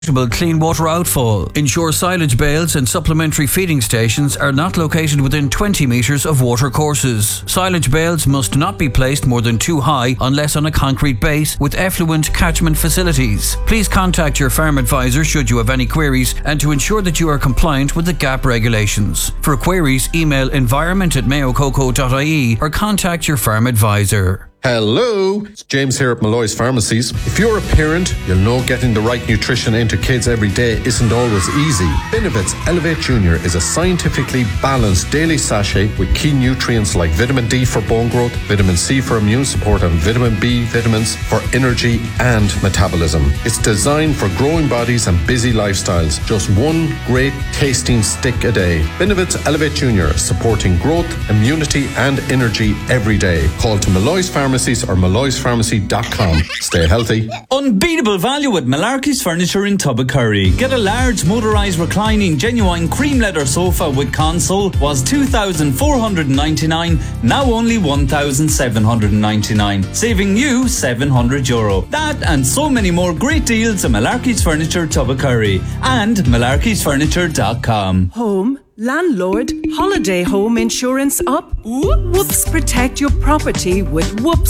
clean water outfall. Ensure silage bales and supplementary feeding stations are not located within 20 metres of water courses. Silage bales must not be placed more than 2 high unless on a concrete base with effluent catchment facilities. Please contact your farm advisor should you have any queries and to ensure that you are compliant with the GAP regulations. For queries, email environment@mayococo.ie or contact your farm advisor. Hello, it's James here at Malloy's Pharmacies. If you're a parent, you'll know getting the right nutrition into kids every day isn't always easy. Benevit's Elevate Junior is a scientifically balanced daily sachet with key nutrients like vitamin D for bone growth, vitamin C for immune support, and vitamin B vitamins for energy and metabolism. It's designed for growing bodies and busy lifestyles. Just one great tasting stick a day. Benevit's Elevate Junior, supporting growth, immunity, and energy every day. Call to Malloy's Pharmacies or malloyspharmacy.com. Stay healthy. Unbeatable value at Malarkey's Furniture in Tubbercurry. Get a large motorised reclining genuine cream leather sofa with console was €2,499, now only €1,799, saving you €700. That and so many more great deals at Malarkey's Furniture Tubbercurry and malarkeysfurniture.com. Home, landlord, holiday home insurance up? Whoops, protect your property with Whoops